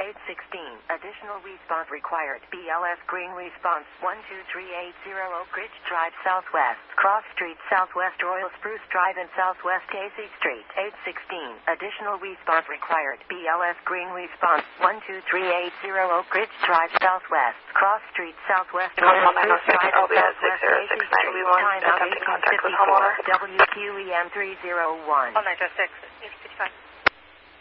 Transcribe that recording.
816. Additional response required. BLS green response 12380 Oak Ridge Drive Southwest, Cross Street Southwest, Royal Spruce Drive and Southwest Casey Street. 816. Additional response required. BLS green response 12380 Oak Ridge Drive Southwest, Cross Street Southwest, Royal Spruce Drive and Southwest Casey Street. Time out 1854. WQEM 301. 906, 855.